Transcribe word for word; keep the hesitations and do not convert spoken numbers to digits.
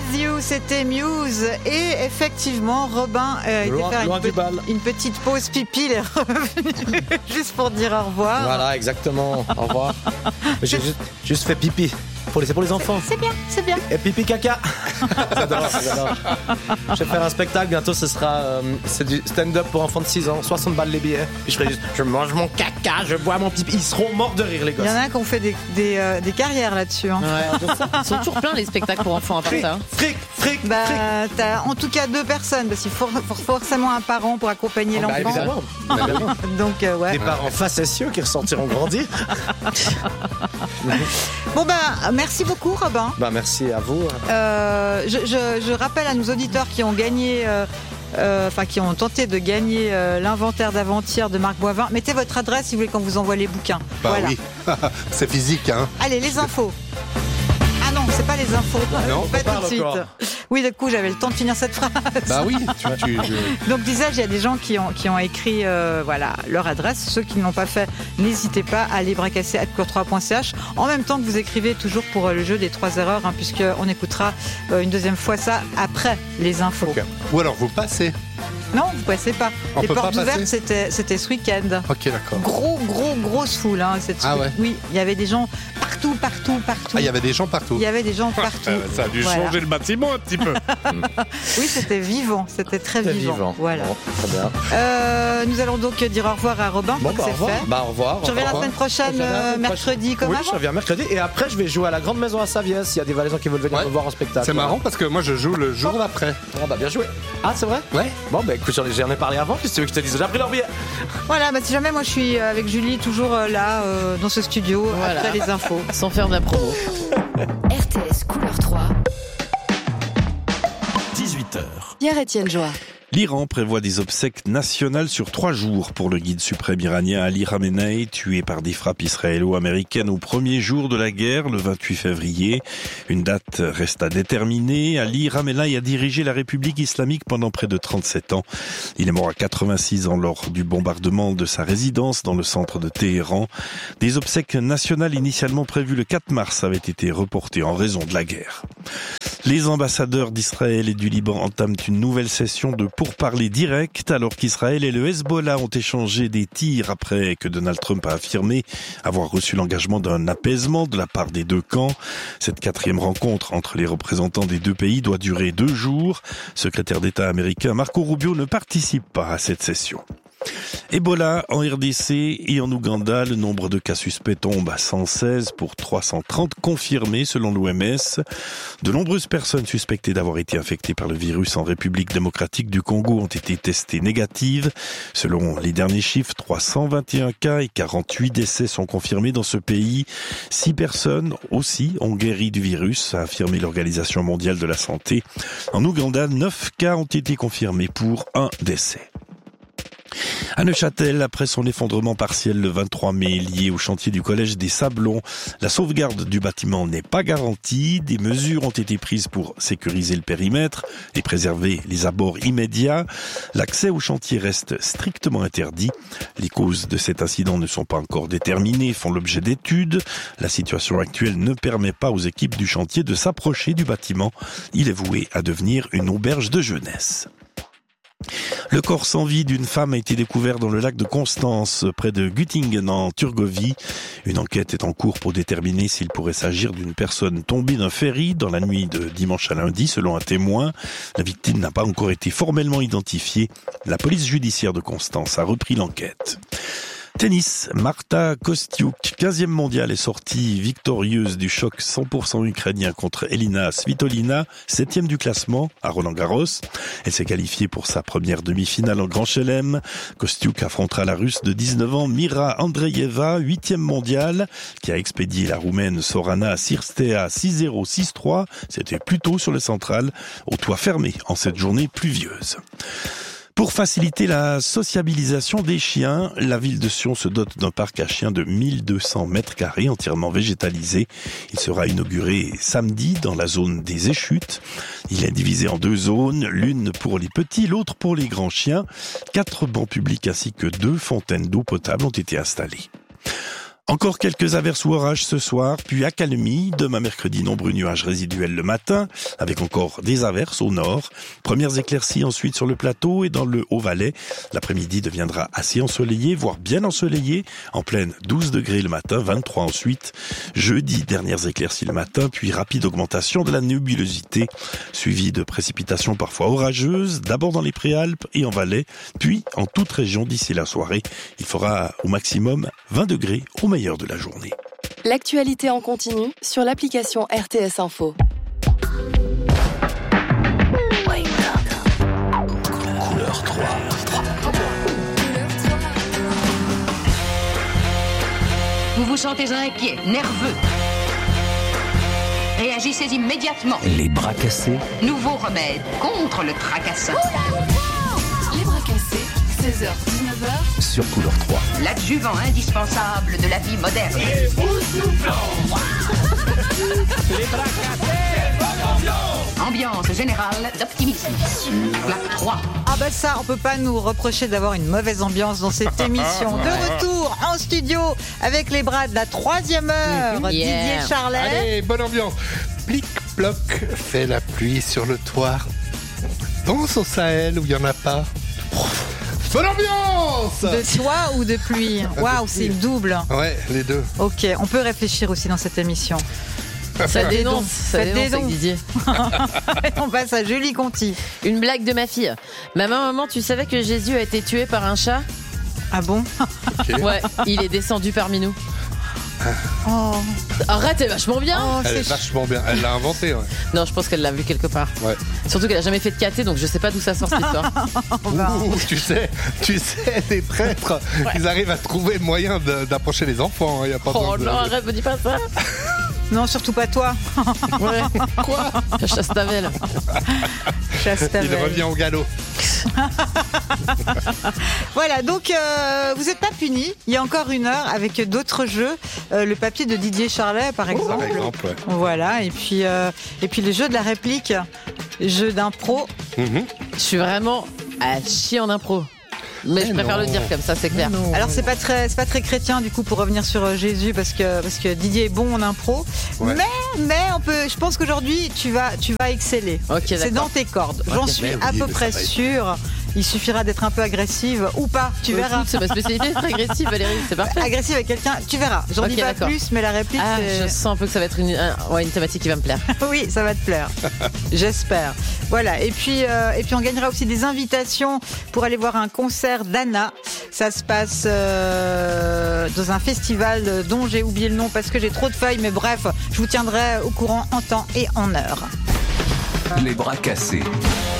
With You, c'était Muse. Et effectivement, Robin euh, loin, était faire loin une, du pe- bal. une petite pause pipi, il est revenu juste pour dire au revoir. Voilà, exactement. Au revoir. J'ai juste, juste fait pipi. Pour les, c'est pour les enfants. C'est bien, c'est bien. Et pipi caca. J'adore, j'adore. Je vais faire un spectacle bientôt, ce sera euh, c'est du stand-up pour enfants de six ans, soixante balles les billets. Puis je ferai juste, je mange mon caca, je bois mon pipi. Ils seront morts de rire, les Il gosses. y en a qui ont fait des, des, euh, des carrières là-dessus. Hein. Ouais, je sais. Ils sont toujours pleins les spectacles pour enfants à part Fric, ça. fric, fric, Bah, fric. t'as en tout cas deux personnes, parce qu'il faut, faut forcément un parent pour accompagner Bah, l'enfant. évidemment. évidemment. Donc, euh, ouais. Des parents facétieux qui ressortiront grandis. Bon, bah, merci beaucoup, Robin. Bah, merci à vous. Euh, je, je, je rappelle à nos auditeurs qui ont gagné, euh, euh, enfin qui ont tenté de gagner euh, l'inventaire d'avant-hier de Marc Boivin. Mettez votre adresse si vous voulez qu'on vous envoie les bouquins. Bah voilà. oui, c'est physique, hein. Allez, les infos. Ah non, c'est pas les infos. Non, pas on tout parle de suite. encore. Oui, du coup, j'avais le temps de finir cette phrase. Bah oui, tu vois, tu, tu- Donc, disais-je, il y a des gens qui ont, qui ont écrit euh, voilà, leur adresse. Ceux qui ne l'ont pas fait, n'hésitez pas à aller bracasser arobase cour trois point c h en même temps que vous écrivez toujours pour euh, le jeu des trois erreurs, hein, puisqu'on écoutera euh, une deuxième fois ça après les infos. Ok. Ou alors vous passez. Non, vous passez pas. On les peut pas portes passer ouvertes, c'était, c'était ce week-end. Ok, d'accord. Gros, gros, grosse foule. Hein, cette Ah week- ouais. Oui, il y avait des gens partout, partout, partout. Ah, il y avait des gens partout. Il y avait des gens partout. Ça a dû Voilà. changer le bâtiment un petit peu. Oui, c'était vivant, c'était très Très vivant. vivant. Voilà. Bon, très bien. Euh, nous allons donc dire au revoir à Robin. Bon, donc bah, au c'est revoir. fait. Bah, au revoir. Je reviens la Au revoir. semaine prochaine, Je reviens la euh, semaine mercredi, comme oui, avant. je reviens mercredi. Et après, je vais jouer à la Grande Maison à Saviès. Il y a des Valaisans qui veulent venir Ouais. me voir en spectacle. C'est marrant parce que moi je joue le jour d'après. Ah, bah, bien joué. Ah, c'est vrai? Ouais. Bon, bah, écoute, j'en ai, j'en ai parlé avant. Qu'est-ce que tu veux que je te dise? J'ai pris leur billet. Voilà, bah, si jamais moi je suis avec Julie, toujours euh, là, euh, dans ce studio, Voilà. après les infos. Sans faire de la promo. R T S Couleur trois. dix-huit heures. Pierre-Étienne Joie. L'Iran prévoit des obsèques nationales sur trois jours pour le guide suprême iranien Ali Khamenei, tué par des frappes israélo-américaines au premier jour de la guerre, le vingt-huit février. Une date reste à déterminer. Ali Khamenei a dirigé la République islamique pendant près de trente-sept ans. Il est mort à quatre-vingt-six ans lors du bombardement de sa résidence dans le centre de Téhéran. Des obsèques nationales initialement prévues le quatre mars avaient été reportées en raison de la guerre. Les ambassadeurs d'Israël et du Liban entament une nouvelle session de pourparlers directs alors qu'Israël et le Hezbollah ont échangé des tirs après que Donald Trump a affirmé avoir reçu l'engagement d'un apaisement de la part des deux camps. Cette quatrième rencontre entre les représentants des deux pays doit durer deux jours. Secrétaire d'État américain Marco Rubio ne participe pas à cette session. Ebola en R D C et en Ouganda, le nombre de cas suspects tombe à cent seize pour trois cent trente confirmés selon l'O M S. De nombreuses personnes suspectées d'avoir été infectées par le virus en République démocratique du Congo ont été testées négatives. Selon les derniers chiffres, trois cent vingt et un cas et quarante-huit décès sont confirmés dans ce pays. Six personnes aussi ont guéri du virus, a affirmé l'Organisation mondiale de la santé. En Ouganda, neuf cas ont été confirmés pour un décès. À Neuchâtel, après son effondrement partiel le vingt-trois mai lié au chantier du collège des Sablons, la sauvegarde du bâtiment n'est pas garantie. Des mesures ont été prises pour sécuriser le périmètre et préserver les abords immédiats. L'accès au chantier reste strictement interdit. Les causes de cet incident ne sont pas encore déterminées, font l'objet d'études. La situation actuelle ne permet pas aux équipes du chantier de s'approcher du bâtiment. Il est voué à devenir une auberge de jeunesse. Le corps sans vie d'une femme a été découvert dans le lac de Constance, près de Güttingen en Turgovie. Une enquête est en cours pour déterminer s'il pourrait s'agir d'une personne tombée d'un ferry dans la nuit de dimanche à lundi, selon un témoin. La victime n'a pas encore été formellement identifiée. La police judiciaire de Constance a repris l'enquête. Tennis, Marta Kostyuk, quinzième mondiale, est sortie victorieuse du choc cent pour cent ukrainien contre Elina Svitolina, septième du classement à Roland-Garros. Elle s'est qualifiée pour sa première demi-finale en Grand Chelem. Kostyuk affrontera la Russe de dix-neuf ans, Mira Andreeva, huitième mondiale, qui a expédié la Roumaine Sorana Cirstea six zéro six trois. C'était plus tôt sur le central, au toit fermé en cette journée pluvieuse. Pour faciliter la sociabilisation des chiens, la ville de Sion se dote d'un parc à chiens de mille deux cents mètres carrés entièrement végétalisé. Il sera inauguré samedi dans la zone des Échutes. Il est divisé en deux zones, l'une pour les petits, l'autre pour les grands chiens. Quatre bancs publics ainsi que deux fontaines d'eau potable ont été installées. Encore quelques averses ou orages ce soir, puis accalmie. Demain mercredi, nombreux nuages résiduels le matin, avec encore des averses au nord. Premières éclaircies ensuite sur le plateau et dans le Haut-Valais. L'après-midi deviendra assez ensoleillé, voire bien ensoleillé. En pleine douze degrés le matin, vingt-trois ensuite. Jeudi, dernières éclaircies le matin, puis rapide augmentation de la nébulosité, suivie de précipitations parfois orageuses, d'abord dans les Préalpes et en Valais, puis en toute région d'ici la soirée. Il fera au maximum vingt degrés au meilleur de la journée. L'actualité en continu sur l'application R T S Info. Couleur trois. Vous vous sentez inquiet, nerveux. Réagissez immédiatement. Les bras cassés. Nouveau remède contre le tracassin. Les bras cassés, seize heures dix-neuf heures. Sur Couleur trois. L'adjuvant indispensable de la vie moderne. Les bras cassés. Ambiance générale d'optimisme. Plaque trois. Ah bah ça, on peut pas nous reprocher d'avoir une mauvaise ambiance dans cette émission. De retour en studio avec les bras de la troisième heure, Yeah. Didier Charlet. Allez, bonne ambiance. Plic-ploc, fait la pluie sur le toit. Pense au Sahel où il n'y en a pas. Bonne ambiance. De soie ou de pluie? Waouh, c'est le double. Ouais, les deux. Ok, on peut réfléchir aussi dans cette émission. Ça dénonce, ça Faites des dénonce avec dons. Didier. On passe à Julie Conti. Une blague de ma fille. Maman, maman, tu savais que Jésus a été tué par un chat? Ah bon? Ouais, il est descendu parmi nous. Oh, Arrête, c'est vachement bien. oh, Elle est c'est vachement bien. Elle l'a inventé. Ouais. Non, je pense qu'elle l'a vu quelque part. Ouais. Surtout qu'elle a jamais fait de caté, donc je sais pas d'où ça sort cette histoire. Ouh, tu sais, tu sais, les prêtres, ils arrivent à trouver le moyen de- d'approcher les enfants. Il hein, y a pas Oh besoin de- non, arrête, me dis pas ça. Non, surtout pas toi. Ouais. Quoi? Chastavel. Chastavel. Il revient au galop. Voilà, donc euh, vous n'êtes pas punis. Il y a encore une heure avec d'autres jeux. Euh, le papier de Didier Charlet, par exemple. Par exemple, ouais. Voilà, et puis, euh, et puis les jeux de la réplique, jeux d'impro. Mhm. Je suis vraiment à chier en impro. Mais, Mais je préfère non. le dire comme ça, c'est clair. Alors c'est pas très, c'est pas très chrétien du coup pour revenir sur euh, Jésus parce que parce que Didier est bon en impro. Ouais. Mais mais on peut, je pense qu'aujourd'hui tu vas tu vas exceller. Ok, c'est d'accord. dans tes cordes. J'en Ok. suis Mais à oui, peu mais près ça va être- sûre. Il suffira d'être un peu agressive ou pas. Tu verras. Écoute, c'est ma spécialité, être agressive, Valérie, c'est parfait. Agressive avec quelqu'un, tu verras. J'en Ok, dis pas d'accord. plus, mais la réplique, Ah, c'est- je sens un peu que ça va être une, un- ouais, une thématique qui va me plaire. oui, ça va te plaire. J'espère. Voilà. Et puis, euh, et puis, on gagnera aussi des invitations pour aller voir un concert d'Anna. Ça se passe euh, dans un festival dont j'ai oublié le nom parce que j'ai trop de feuilles. Mais bref, je vous tiendrai au courant en temps et en heure. Les bras cassés.